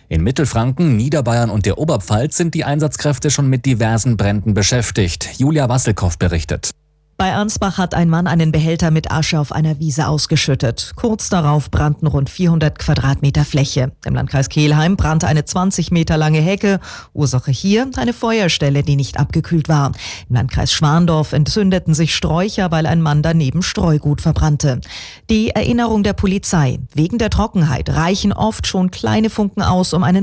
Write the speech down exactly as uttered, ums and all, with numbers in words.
In Mittelfranken, Niederbayern und der Oberpfalz sind die Einsatzkräfte schon mit diversen Bränden beschäftigt. Julia Wasselkow berichtet. Bei Ansbach hat ein Mann einen Behälter mit Asche auf einer Wiese ausgeschüttet. Kurz darauf brannten rund vierhundert Quadratmeter Fläche. Im Landkreis Kelheim brannte eine zwanzig Meter lange Hecke. Ursache hier eine Feuerstelle, die nicht abgekühlt war. Im Landkreis Schwandorf entzündeten sich Sträucher, weil ein Mann daneben Streugut verbrannte. Die Erinnerung der Polizei: Wegen der Trockenheit reichen oft schon kleine Funken aus, um einen